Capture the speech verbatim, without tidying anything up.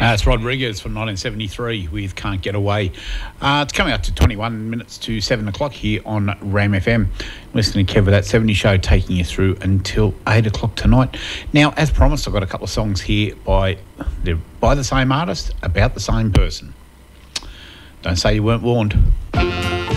Uh, it's Rodriguez from nineteen seventy-three with Can't Get Away. Uh, it's coming up to twenty-one minutes to seven o'clock here on RAM F M. Listening to Kev with That seventy Show, taking you through until eight o'clock tonight. Now, as promised, I've got a couple of songs here by, they're by the same artist, about the same person. Don't say you weren't warned.